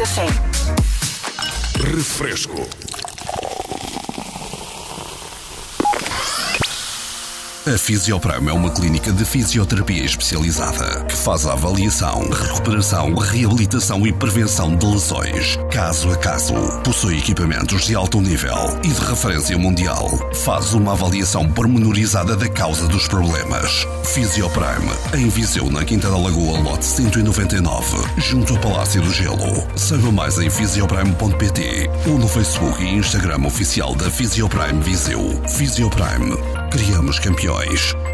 café. Refresco. A Fisioprime é uma clínica de fisioterapia especializada que faz a avaliação, recuperação, reabilitação e prevenção de lesões, caso a caso. Possui equipamentos de alto nível e de referência mundial. Faz uma avaliação pormenorizada da causa dos problemas. Fisioprime, em Viseu, na Quinta da Lagoa, lote 199, junto ao Palácio do Gelo. Saiba mais em fisioprime.pt ou no Facebook e Instagram oficial da Fisioprime Viseu. Fisioprime. Criamos campeões.